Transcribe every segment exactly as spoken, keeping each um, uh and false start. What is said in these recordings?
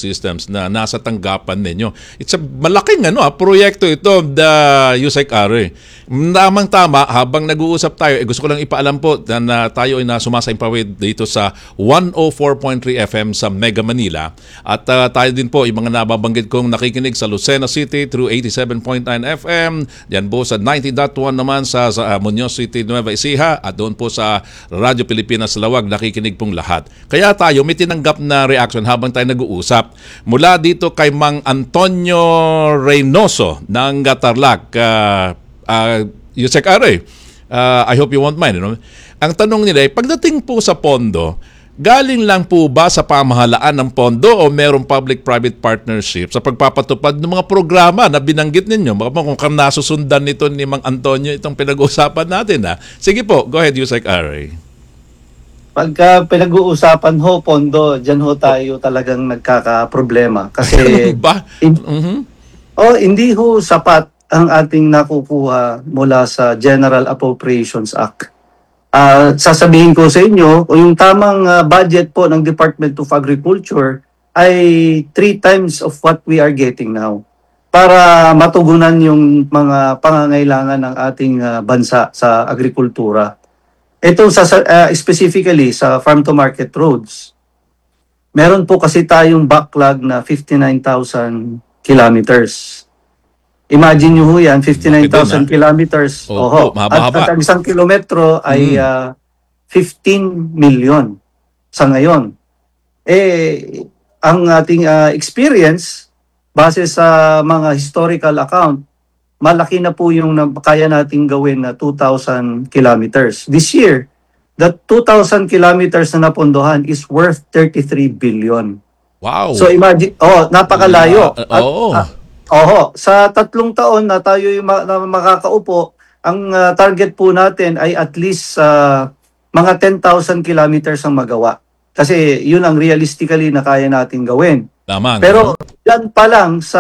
systems na nasa tanggapan ninyo. It's a malaking ano, ah, proyekto ito, the Yusek Are. Tamang-tama, habang nag-uusap tayo, eh, gusto ko lang ipaalam po na, na tayo ay na sumasaimpawid dito sa one oh four point three F M sa Mega Manila. At uh, tayo din po, yung mga nababanggit kong nakikinig sa Lucena City through eighty-seven point nine F M. Yan po sa ninety point one naman sa, sa uh, Muñoz City, Nueva Ecija. At doon po sa Radyo Pilipinas Lawag, nakikinig pong lahat. Kaya tayo may tinanggap na reaction habang tayo nag-uusap mula dito kay Mang Antonio Reynoso ng Tarlac. Uh, uh, Yusek Are, uh, I hope you won't mind. You know? Ang tanong nila, pagdating po sa pondo, galing lang po ba sa pamahalaan ng pondo o merong public-private partnership sa pagpapatupad ng mga programa na binanggit ninyo? Baka kung kang nasusundan nito ni Mang Antonio itong pinag-uusapan natin. Ha? Sige po, go ahead, Yusek Are. Pagka pinag-uusapan ho, pondo, dyan ho tayo talagang nagkakaproblema. Kasi, ba? in, Mm-hmm. oh, hindi ho sapat ang ating nakukuha mula sa General Appropriations Act. Uh, sasabihin ko sa inyo, yung tamang uh, budget po ng Department of Agriculture ay three times of what we are getting now para matugunan yung mga pangangailangan ng ating uh, bansa sa agrikultura. Ito sa uh, specifically sa farm to market roads. Meron po kasi tayong backlog na fifty-nine thousand kilometers. Imagine nyo ho yan, fifty-nine thousand kilometers. Oho, at, at ang isang kilometro ay mm. uh, fifteen million sa ngayon. Eh, ang ating uh, experience, base sa mga historical account, malaki na po yung kaya nating gawin na two thousand kilometers. This year, the two thousand kilometers na napondohan is worth thirty-three billion. Wow! So imagine, oh, napakalayo. Uh, uh, oh. At, uh, Oho, sa tatlong taon na tayo yung ma- na makakaupo, ang uh, target po natin ay at least uh, mga ten thousand kilometers ang magawa. Kasi yun ang realistically na kaya natin gawin. Lamang, Pero no? yan pa lang sa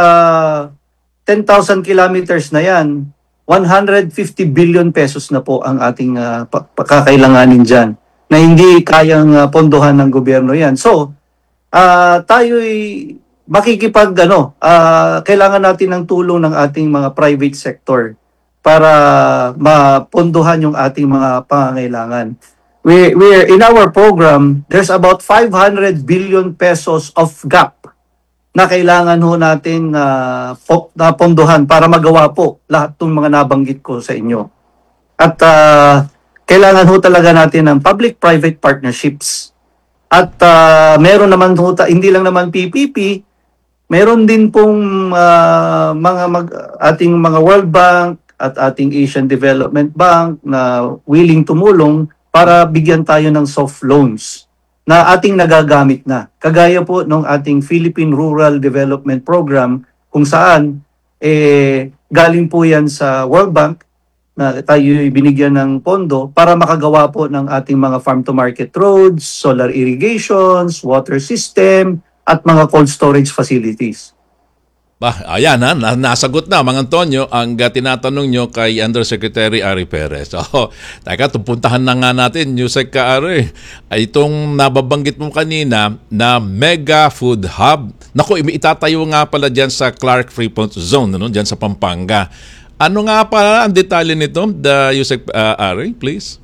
ten thousand kilometers na yan, one hundred fifty billion pesos na po ang ating uh, pakakailanganin dyan na hindi kayang uh, pondohan ng gobyerno yan. So, uh, tayo'y makikipag ano, uh, kailangan natin ng tulong ng ating mga private sector para mapondohan yung ating mga pangangailangan. We we in our program, there's about five hundred billion pesos of gap na kailangan ho natin uh, na pondohan para magawa po lahat ng mga nabanggit ko sa inyo. At uh, kailangan ho talaga natin ng public-private partnerships. At uh, meron naman ho, hindi lang naman P P P, meron din pong uh, mga mag, ating mga World Bank at ating Asian Development Bank na willing tumulong para bigyan tayo ng soft loans na ating nagagamit na. Kagaya po ng ating Philippine Rural Development Program kung saan eh, galing po yan sa World Bank na tayo binigyan ng pondo para makagawa po ng ating mga farm-to-market roads, solar irrigations, water system, at mga cold storage facilities. Bah, ayan ha, nasagot na Mang Antonio ang uh, tinatanong nyo kay Undersecretary Are Perez. So, teka, tupuntahan na nga natin, Yusek Are, ay itong nababanggit mo kanina na Mega Food Hub. Naku, itatayo nga pala dyan sa Clark Freeport Zone, no? Dyan sa Pampanga. Ano nga pala ang detalye nito, the Yusek uh, Are, please?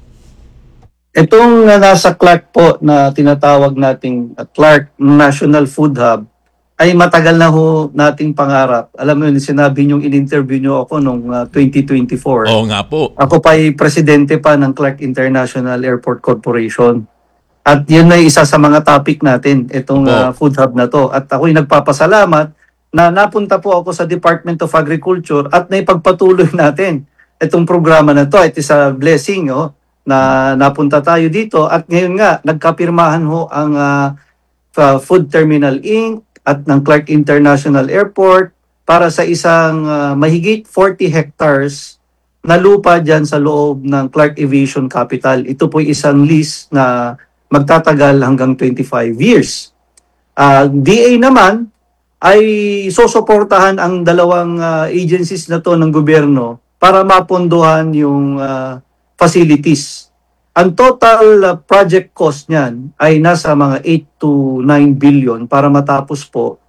Itong uh, nasa Clark po na tinatawag nating uh, Clark National Food Hub ay matagal na ho nating pangarap. Alam mo yun, sinabi niyong in-interview niyo ako noong uh, twenty twenty-four. Oo nga po. Ako pa ay presidente pa ng Clark International Airport Corporation. At yun na isa sa mga topic natin, itong uh, food hub na to. At ako'y nagpapasalamat na napunta po ako sa Department of Agriculture at naipagpatuloy natin itong programa na to. It is a blessing, oh, na napunta tayo dito at ngayon nga nagkapirmahan ho ang uh, Food Terminal Incorporated at ng Clark International Airport para sa isang uh, mahigit forty hectares na lupa dyan sa loob ng Clark Aviation Capital. Ito po isang lease na magtatagal hanggang twenty-five years. Uh, D A naman ay susuportahan ang dalawang uh, agencies na to ng gobyerno para mapondohan yung uh, facilities. Ang total uh, project cost niyan ay nasa mga eight to nine billion para matapos po